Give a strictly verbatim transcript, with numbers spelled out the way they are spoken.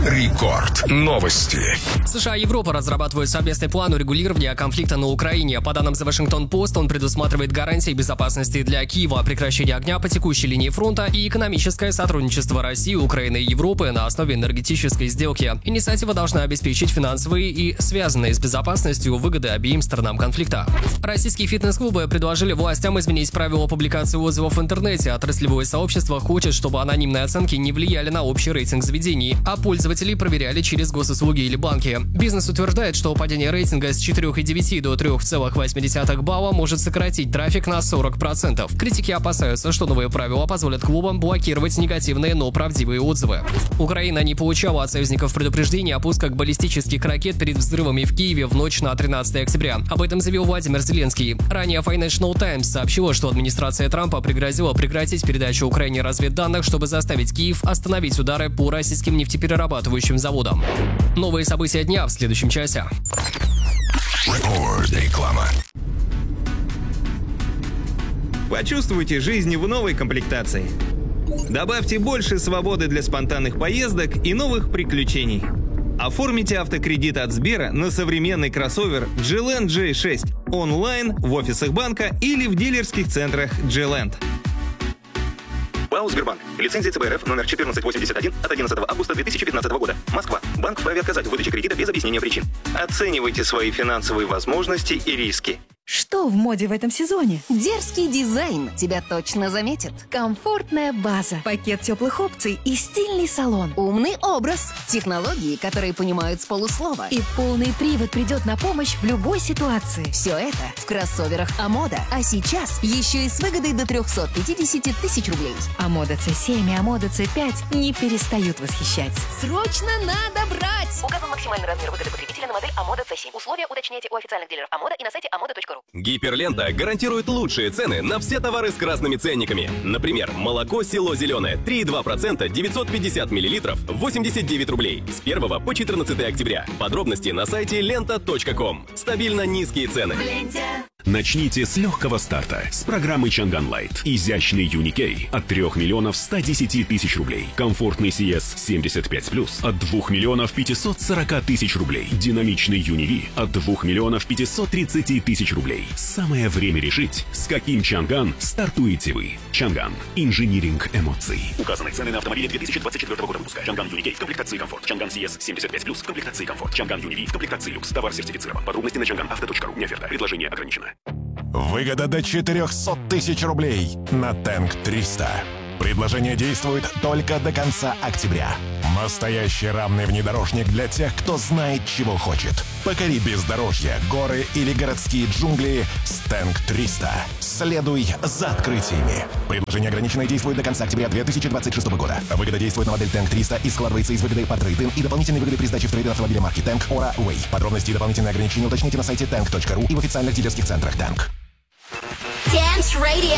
Рекорд. Новости. США и Европа разрабатывают совместный план урегулирования конфликта на Украине. По данным The Washington Post, он предусматривает гарантии безопасности для Киева, прекращение огня по текущей линии фронта и экономическое сотрудничество России, Украины и Европы на основе энергетической сделки. Инициатива должна обеспечить финансовые и связанные с безопасностью выгоды обеим сторонам конфликта. Российские фитнес-клубы предложили властям изменить правила публикации отзывов в интернете. Отраслевое сообщество хочет, чтобы анонимные оценки не влияли на общий рейтинг заведений, а пользователей проверяли через госуслуги или банки. Бизнес утверждает, что падение рейтинга с четыре целых девять десятых до три целых восемь десятых балла может сократить трафик на сорок процентов. Критики опасаются, что новые правила позволят клубам блокировать негативные, но правдивые отзывы. Украина не получала от союзников предупреждения о пусках баллистических ракет перед взрывами в Киеве в ночь на тринадцатое октября. Об этом заявил Владимир Зеленский. Ранее Financial Times сообщила, что администрация Трампа пригрозила прекратить передачу Украине разведданных, чтобы заставить Киев остановить удары по российским нефтеперерабатывающим заводам. Новые события дня в следующем часе. Реклама. Почувствуйте жизнь в новой комплектации. Добавьте больше свободы для спонтанных поездок и новых приключений. Оформите автокредит от Сбера на современный кроссовер джи ленд джей шесть онлайн, в офисах банка или в дилерских центрах джи ленд. ПАО «Сбербанк». Лицензия цэ бэ эр эф номер четырнадцать восемьдесят один от одиннадцатого августа две тысячи пятнадцатого года. Москва. Банк вправе отказать в выдаче кредита без объяснения причин. Оценивайте свои финансовые возможности и риски. Что в моде в этом сезоне? Дерзкий дизайн тебя точно заметит. Комфортная база, пакет теплых опций и стильный салон. Умный образ, технологии, которые понимают с полуслова. И полный привод придет на помощь в любой ситуации. Все это в кроссоверах Амода. А сейчас еще и с выгодой до триста пятьдесят тысяч рублей. Амода цэ семь и Амода цэ пять не перестают восхищать. Срочно надо брать! Указан максимальный размер выгоды потребителя на модель Амода цэ семь. Условия уточняйте у официальных дилеров Амода и на сайте амода точка ру. Гиперлента гарантирует лучшие цены на все товары с красными ценниками. Например, молоко «Село Зеленое» три и два процента девятьсот пятьдесят миллилитров восемьдесят девять рублей с первого по четырнадцатое октября. Подробности на сайте лента точка ком. Стабильно низкие цены. Начните с легкого старта с программы Чанган Лайт. Изящный Юникей от трёх миллионов ста десяти тысяч рублей. Комфортный си эс семьдесят пять плюс от двух миллионов пятисот сорока тысяч рублей. Динамичный Юниви от двух миллионов пятисот тридцати тысяч рублей. Самое время решить, с каким Чанган стартуете вы. Чанган. Инжиниринг эмоций. Указаны цены на автомобили две тысячи двадцать четвёртого года выпуска. Чанган Юникей в комплектации комфорт. Чанган си эс семьдесят пять плюс в комплектации комфорт. Чанган Юниви в комплектации люкс. Товар сертифицирован. Подробности на чанган авто точка ру. Не оферта. Предложение ограничено. Выгода до четырехсот тысяч рублей на Тэнк триста. Предложение действует только до конца октября. Настоящий равный внедорожник для тех, кто знает, чего хочет. Покори бездорожье, горы или городские джунгли с Тэнк триста. Следуй за открытиями. Предложение ограниченное действует до конца октября две тысячи двадцать шестого года. Выгода действует на модель Тэнк триста и складывается из выгоды по трейд-ин и дополнительной выгоды при сдаче в трейд автомобиля марки Тэнк Ора Way. Подробности и дополнительные ограничения уточните на сайте тэнк точка ру и в официальных дилерских центрах Тэнк. Dance Radio.